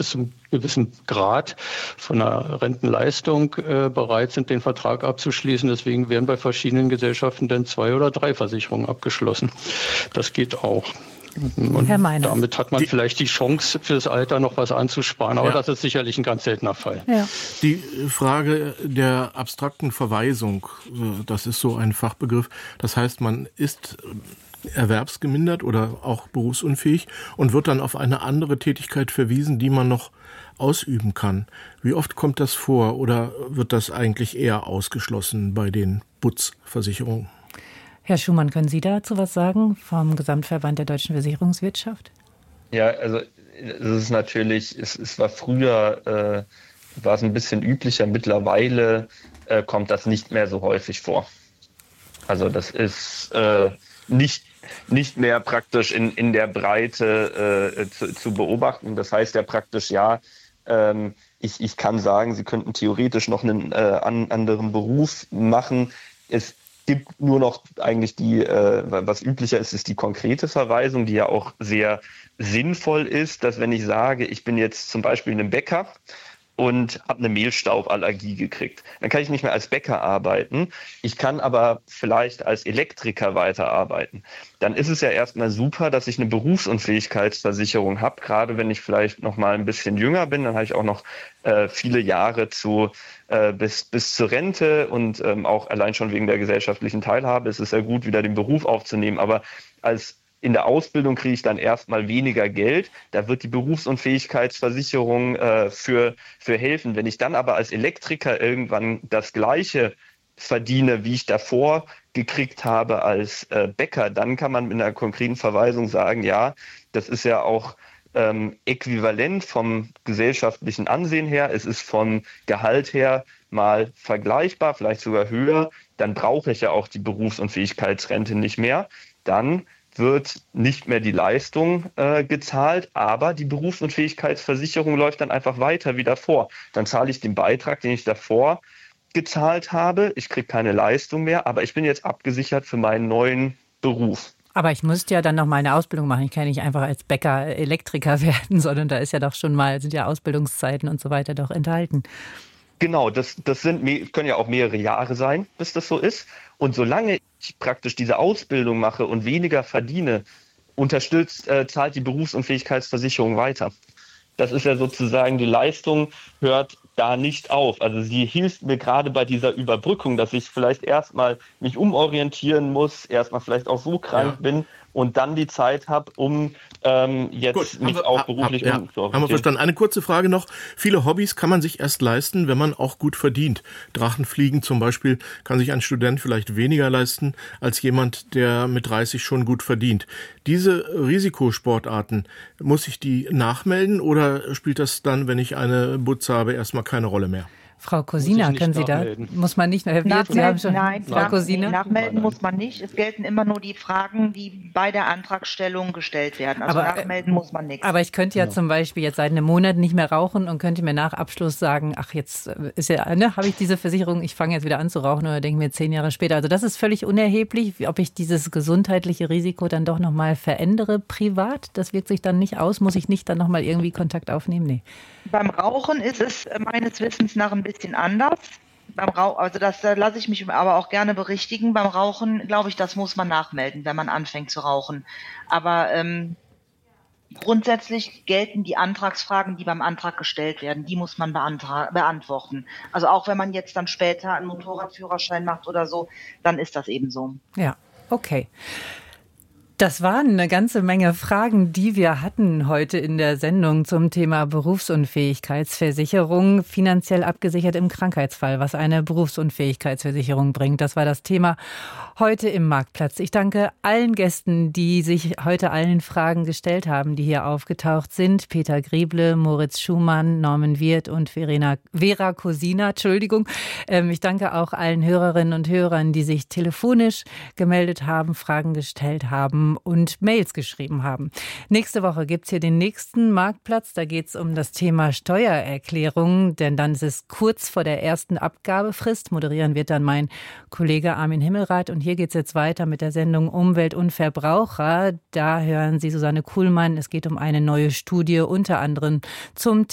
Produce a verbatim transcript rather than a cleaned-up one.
bis zu einem gewissen Grad von einer Rentenleistung äh, bereit sind, den Vertrag abzuschließen. Deswegen werden bei verschiedenen Gesellschaften dann zwei oder drei Versicherungen abgeschlossen. Das geht auch. Und Herr Meiner. Damit hat man die, vielleicht die Chance, fürs Alter noch was anzusparen. Aber ja. das ist sicherlich ein ganz seltener Fall. Ja. Die Frage der abstrakten Verweisung, das ist so ein Fachbegriff. Das heißt, man ist erwerbsgemindert oder auch berufsunfähig und wird dann auf eine andere Tätigkeit verwiesen, die man noch ausüben kann. Wie oft kommt das vor oder wird das eigentlich eher ausgeschlossen bei den B U Z-Versicherungen? Herr Schumann, können Sie dazu was sagen vom Gesamtverband der deutschen Versicherungswirtschaft? Ja, also es ist natürlich, es, es war früher, äh, war es ein bisschen üblicher, mittlerweile äh, kommt das nicht mehr so häufig vor. Also das ist äh, nicht, nicht mehr praktisch in, in der Breite äh, zu, zu beobachten. Das heißt ja praktisch, ja, ähm, ich, ich kann sagen, Sie könnten theoretisch noch einen äh, an, anderen Beruf machen. Es gibt nur noch eigentlich die, äh, was üblicher ist, ist die konkrete Verweisung, die ja auch sehr sinnvoll ist, dass wenn ich sage, ich bin jetzt zum Beispiel ein Bäcker und habe eine Mehlstauballergie gekriegt, dann kann ich nicht mehr als Bäcker arbeiten. Ich kann aber vielleicht als Elektriker weiterarbeiten. Dann ist es ja erstmal super, dass ich eine Berufsunfähigkeitsversicherung habe, gerade wenn ich vielleicht noch mal ein bisschen jünger bin, dann habe ich auch noch äh, viele Jahre zu äh, bis bis zur Rente und ähm, auch allein schon wegen der gesellschaftlichen Teilhabe ist es ja gut, wieder den Beruf aufzunehmen. Aber als in der Ausbildung kriege ich dann erstmal weniger Geld. Da wird die Berufsunfähigkeitsversicherung äh, für, für helfen. Wenn ich dann aber als Elektriker irgendwann das Gleiche verdiene, wie ich davor gekriegt habe als äh, Bäcker, dann kann man mit einer konkreten Verweisung sagen, ja, das ist ja auch ähm, äquivalent vom gesellschaftlichen Ansehen her. Es ist vom Gehalt her mal vergleichbar, vielleicht sogar höher. Dann brauche ich ja auch die Berufsunfähigkeitsrente nicht mehr. Dann wird nicht mehr die Leistung äh, gezahlt, aber die Berufsunfähigkeitsversicherung läuft dann einfach weiter wie davor. Dann zahle ich den Beitrag, den ich davor gezahlt habe. Ich kriege keine Leistung mehr, aber ich bin jetzt abgesichert für meinen neuen Beruf. Aber ich müsste ja dann noch mal eine Ausbildung machen. Ich kann nicht einfach als Bäcker Elektriker werden, sondern da ist ja doch schon mal, sind ja Ausbildungszeiten und so weiter doch enthalten. Genau, das, das sind, können ja auch mehrere Jahre sein, bis das so ist. Und solange ich praktisch diese Ausbildung mache und weniger verdiene, unterstützt, äh, zahlt die Berufsunfähigkeitsversicherung weiter. Das ist ja sozusagen, die Leistung hört da nicht auf. Also sie hilft mir gerade bei dieser Überbrückung, dass ich vielleicht erstmal mich umorientieren muss, erstmal vielleicht auch so krank ja. bin und dann die Zeit habe, um ähm, jetzt Gut, mich wir, auch beruflich hab, umzuorientieren. Haben wir verstanden. Eine kurze Frage noch. Viele Hobbys kann man sich erst leisten, wenn man auch gut verdient. Drachenfliegen zum Beispiel kann sich ein Student vielleicht weniger leisten als jemand, der mit dreißig schon gut verdient. Diese Risikosportarten, muss ich die nachmelden oder spielt das dann, wenn ich eine B U Z habe, erstmal keine Rolle mehr? Frau Cosina, können Sie da? Muss man nicht Herr Wirth, Sie haben schon, nein, Frau nach, Cosina? nachmelden muss man nicht. Es gelten immer nur die Fragen, die bei der Antragstellung gestellt werden. Also aber, nachmelden muss man nichts. Aber ich könnte ja, ja zum Beispiel jetzt seit einem Monat nicht mehr rauchen und könnte mir nach Abschluss sagen, ach jetzt ist ja, ne, habe ich diese Versicherung, ich fange jetzt wieder an zu rauchen oder denke mir zehn Jahre später. Also das ist völlig unerheblich, ob ich dieses gesundheitliche Risiko dann doch nochmal verändere privat. Das wirkt sich dann nicht aus. Muss ich nicht dann nochmal irgendwie Kontakt aufnehmen? Nee. Beim Rauchen ist es meines Wissens nach ein bisschen anders. Beim Rauch, also das da lasse ich mich aber auch gerne berichtigen. Beim Rauchen, glaube ich, das muss man nachmelden, wenn man anfängt zu rauchen. Aber ähm, grundsätzlich gelten die Antragsfragen, die beim Antrag gestellt werden, die muss man beantra- beantworten. Also auch wenn man jetzt dann später einen Motorradführerschein macht oder so, dann ist das eben so. Ja, okay. Das waren eine ganze Menge Fragen, die wir hatten heute in der Sendung zum Thema Berufsunfähigkeitsversicherung, finanziell abgesichert im Krankheitsfall, was eine Berufsunfähigkeitsversicherung bringt. Das war das Thema heute im Marktplatz. Ich danke allen Gästen, die sich heute allen Fragen gestellt haben, die hier aufgetaucht sind. Peter Grieble, Moritz Schumann, Norman Wirth und Verena, Vera Cosina. Entschuldigung. Ich danke auch allen Hörerinnen und Hörern, die sich telefonisch gemeldet haben, Fragen gestellt haben und Mails geschrieben haben. Nächste Woche gibt's hier den nächsten Marktplatz. Da geht's um das Thema Steuererklärung, denn dann ist es kurz vor der ersten Abgabefrist. Moderieren wird dann mein Kollege Armin Himmelrath. Und hier geht's jetzt weiter mit der Sendung Umwelt und Verbraucher. Da hören Sie Susanne Kuhlmann. Es geht um eine neue Studie, unter anderem zum Thema